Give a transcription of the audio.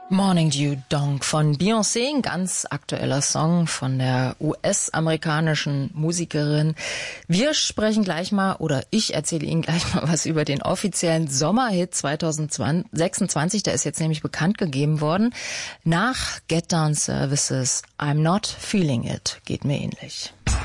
Morning Dew Donk von Beyoncé, ein ganz aktueller Song von der US-amerikanischen Musikerin. Wir sprechen gleich mal, oder ich erzähle Ihnen gleich mal was über den offiziellen Sommerhit 2026. Der ist jetzt nämlich bekannt gegeben worden. Nach Get Down Services, I'm Not Feeling It, geht mir ähnlich.